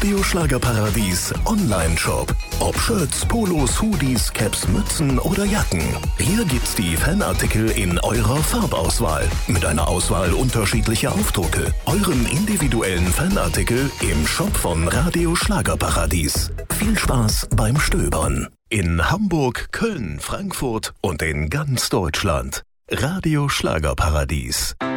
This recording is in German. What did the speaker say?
Radio Schlagerparadies Online-Shop. Ob Shirts, Polos, Hoodies, Caps, Mützen oder Jacken. Hier gibt's die Fanartikel in eurer Farbauswahl. Mit einer Auswahl unterschiedlicher Aufdrucke. Euren individuellen Fanartikel im Shop von Radio Schlagerparadies. Viel Spaß beim Stöbern. In Hamburg, Köln, Frankfurt und in ganz Deutschland. Radio Schlagerparadies.